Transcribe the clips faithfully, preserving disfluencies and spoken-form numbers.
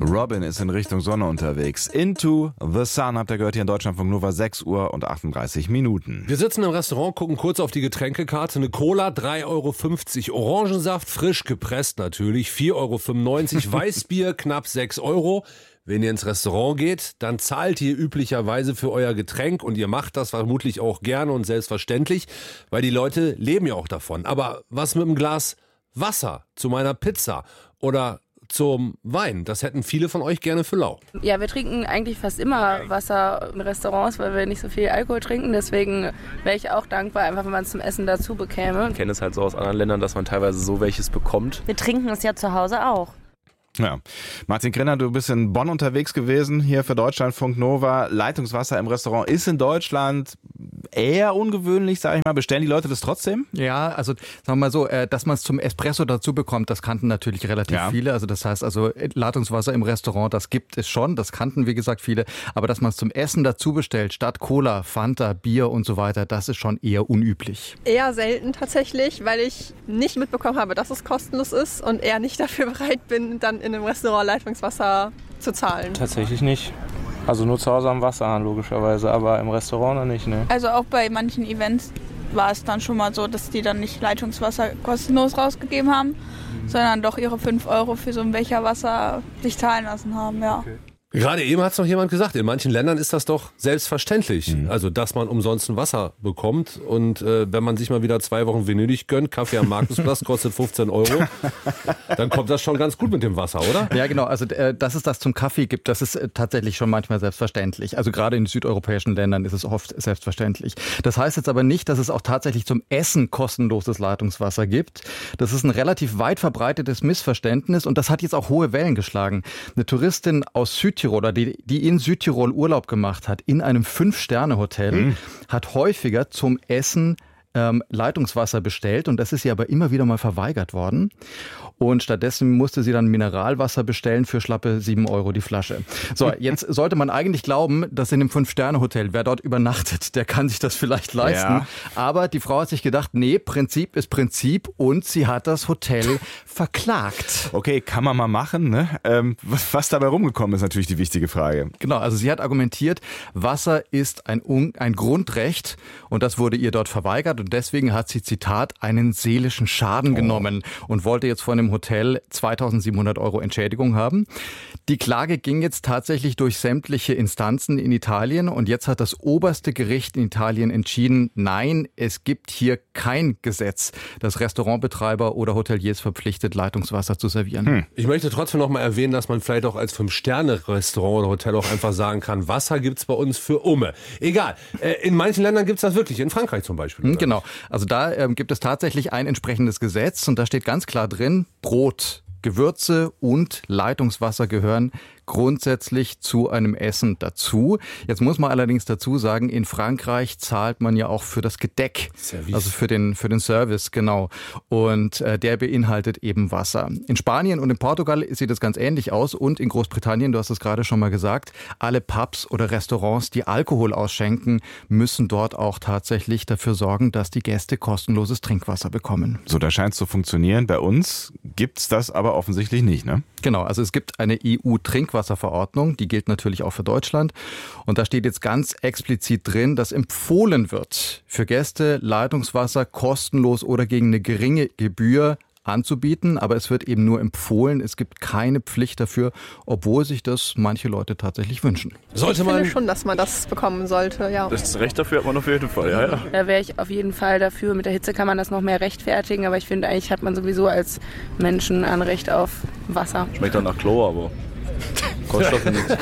Robin ist in Richtung Sonne unterwegs. Into the Sun habt ihr gehört hier in Deutschlandfunk Nova, sechs Uhr und achtunddreißig Minuten. Wir sitzen im Restaurant, gucken kurz auf die Getränkekarte. Eine Cola, drei Euro fünfzig. Orangensaft, frisch gepresst natürlich, vier Euro fünfundneunzig. Weißbier, knapp sechs Euro. Wenn ihr ins Restaurant geht, dann zahlt ihr üblicherweise für euer Getränk und ihr macht das vermutlich auch gerne und selbstverständlich, weil die Leute leben ja auch davon. Aber was mit einem Glas Wasser zu meiner Pizza oder zum Wein? Das hätten viele von euch gerne für lau. Ja, wir trinken eigentlich fast immer Wasser in Restaurants, weil wir nicht so viel Alkohol trinken. Deswegen wäre ich auch dankbar, einfach wenn man es zum Essen dazu bekäme. Ich kenne es halt so aus anderen Ländern, dass man teilweise so welches bekommt. Wir trinken es ja zu Hause auch. Ja. Martin Grinner, du bist in Bonn unterwegs gewesen, hier für Deutschlandfunk Nova. Leitungswasser im Restaurant ist in Deutschland eher ungewöhnlich, sage ich mal. Bestellen die Leute das trotzdem? Ja, also sagen wir mal so, dass man es zum Espresso dazu bekommt, das kannten natürlich relativ ja. viele. Also das heißt also, Leitungswasser im Restaurant, das gibt es schon, das kannten wie gesagt viele. Aber dass man es zum Essen dazu bestellt, statt Cola, Fanta, Bier und so weiter, das ist schon eher unüblich. Eher selten tatsächlich, weil ich nicht mitbekommen habe, dass es kostenlos ist und eher nicht dafür bereit bin, dann in einem Restaurant Leitungswasser zu zahlen. Tatsächlich nicht. Also nur zu Hause am Wasserhahn logischerweise, aber im Restaurant noch nicht, ne? Also auch bei manchen Events war es dann schon mal so, dass die dann nicht Leitungswasser kostenlos rausgegeben haben, mhm. sondern doch ihre fünf Euro für so ein Becher Wasser sich zahlen lassen haben, ja. Okay. Gerade eben hat es noch jemand gesagt, in manchen Ländern ist das doch selbstverständlich, mhm. also dass man umsonst ein Wasser bekommt und äh, wenn man sich mal wieder zwei Wochen Venedig gönnt, Kaffee am Markusplatz kostet fünfzehn Euro, dann kommt das schon ganz gut mit dem Wasser, oder? Ja genau, also äh, dass es das zum Kaffee gibt, das ist äh, tatsächlich schon manchmal selbstverständlich. Also gerade in südeuropäischen Ländern ist es oft selbstverständlich. Das heißt jetzt aber nicht, dass es auch tatsächlich zum Essen kostenloses Leitungswasser gibt. Das ist ein relativ weit verbreitetes Missverständnis und das hat jetzt auch hohe Wellen geschlagen. Eine Touristin aus Südtirol oder die, die in Südtirol Urlaub gemacht hat, in einem Fünf-Sterne-Hotel, mhm. hat häufiger zum Essen ähm, Leitungswasser bestellt und das ist ihr aber immer wieder mal verweigert worden. Und stattdessen musste sie dann Mineralwasser bestellen für schlappe sieben Euro die Flasche. So, jetzt sollte man eigentlich glauben, dass in einem Fünf-Sterne-Hotel, wer dort übernachtet, der kann sich das vielleicht leisten. Ja. Aber die Frau hat sich gedacht, nee, Prinzip ist Prinzip und sie hat das Hotel verklagt. Okay, kann man mal machen, ne? Ähm, was dabei rumgekommen ist, natürlich die wichtige Frage. Genau, also sie hat argumentiert, Wasser ist ein, ein Grundrecht und das wurde ihr dort verweigert und deswegen hat sie, Zitat, einen seelischen Schaden oh. genommen und wollte jetzt von dem Hotel zweitausendsiebenhundert Euro Entschädigung haben. Die Klage ging jetzt tatsächlich durch sämtliche Instanzen in Italien und jetzt hat das oberste Gericht in Italien entschieden, nein, es gibt hier kein Gesetz, das Restaurantbetreiber oder Hoteliers verpflichtet, Leitungswasser zu servieren. Hm. Ich möchte trotzdem noch mal erwähnen, dass man vielleicht auch als Fünf-Sterne-Restaurant oder Hotel auch einfach sagen kann, Wasser gibt's bei uns für Umme. Egal, in manchen Ländern gibt's das wirklich, in Frankreich zum Beispiel. Hm, genau, also da ähm, gibt es tatsächlich ein entsprechendes Gesetz und da steht ganz klar drin, Brot, Gewürze und Leitungswasser gehören grundsätzlich zu einem Essen dazu. Jetzt muss man allerdings dazu sagen, in Frankreich zahlt man ja auch für das Gedeck, Service. also für den für den Service, genau. Und äh, der beinhaltet eben Wasser. In Spanien und in Portugal sieht es ganz ähnlich aus und in Großbritannien, du hast es gerade schon mal gesagt, alle Pubs oder Restaurants, die Alkohol ausschenken, müssen dort auch tatsächlich dafür sorgen, dass die Gäste kostenloses Trinkwasser bekommen. So, da scheint es zu funktionieren. Bei uns gibt's das aber offensichtlich nicht, ne? Genau, also es gibt eine E U-Trinkwasserverordnung, die gilt natürlich auch für Deutschland. Und da steht jetzt ganz explizit drin, dass empfohlen wird, für Gäste Leitungswasser kostenlos oder gegen eine geringe Gebühr anzubieten. Aber es wird eben nur empfohlen, es gibt keine Pflicht dafür, obwohl sich das manche Leute tatsächlich wünschen. Sollte ich man finde schon, dass man das bekommen sollte, ja. Das Recht dafür hat man auf jeden Fall, ja, ja. Da wäre ich auf jeden Fall dafür. Mit der Hitze kann man das noch mehr rechtfertigen, aber ich finde, eigentlich hat man sowieso als Menschen ein Recht auf Wasser. Schmeckt dann nach Klo, aber Koststoffe nichts.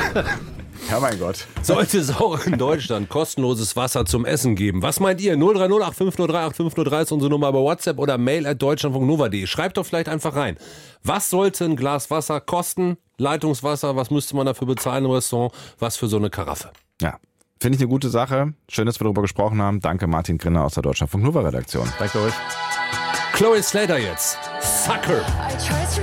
Ja, mein Gott. Sollte es auch in Deutschland kostenloses Wasser zum Essen geben? Was meint ihr? null drei null acht fünf null drei acht fünf null drei ist unsere Nummer bei WhatsApp oder mail at deutschlandfunk nova punkt de. Schreibt doch vielleicht einfach rein. Was sollte ein Glas Wasser kosten? Leitungswasser, was müsste man dafür bezahlen im Restaurant? Was für so eine Karaffe? Ja, finde ich eine gute Sache. Schön, dass wir darüber gesprochen haben. Danke Martin Grinner aus der Deutschlandfunk Nova Redaktion. Danke euch. Chloe Slater jetzt. Sucker.